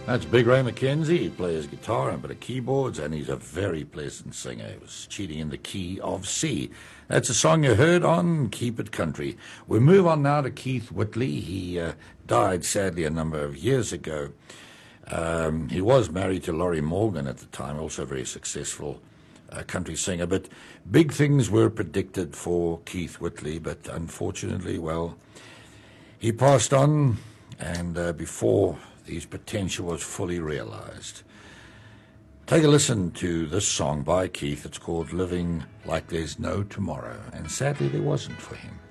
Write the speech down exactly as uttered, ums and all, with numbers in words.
That's Big Ray McKenzie. He plays guitar and a bit of keyboards, and he's a very pleasant singer. He was cheating in the key of C. That's a song you heard on Keep It Country. We move on now to Keith Whitley. He uh, died, sadly, a number of years ago. Um, he was married to Laurie Morgan at the time, also a very successful uh, country singer. But big things were predicted for Keith Whitley, but unfortunately, well, he passed on, and uh, before his potential was fully realized. Take a listen to this song by Keith. It's called Living Like There's No Tomorrow, and sadly there wasn't for him.